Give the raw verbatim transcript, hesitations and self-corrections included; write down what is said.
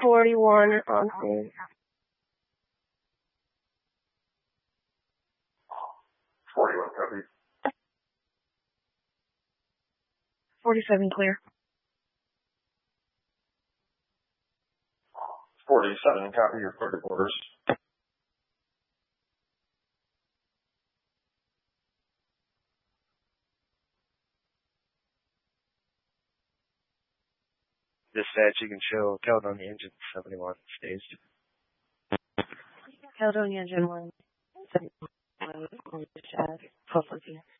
forty-one on scene. forty-one, copy. forty-seven clear. forty-seven, copy your clear to orders. Dispatch, you can show Caledonia Engine seventy-one staged. Caledonia Engine one. seventy-one. twelve fourteen.